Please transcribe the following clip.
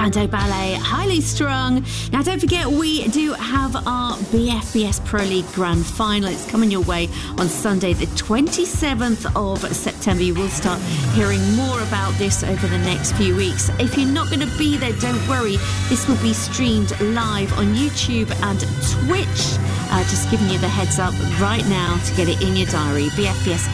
Spandau Ballet, Highly Strung. Now, don't forget, we do have our BFBS Pro League Grand Final. It's coming your way on Sunday, the 27th of September. You will start hearing more about this over the next few weeks. If you're not going to be there, don't worry. This will be streamed live on YouTube and Twitch. Just giving you the heads up right now to get it in your diary. BFBS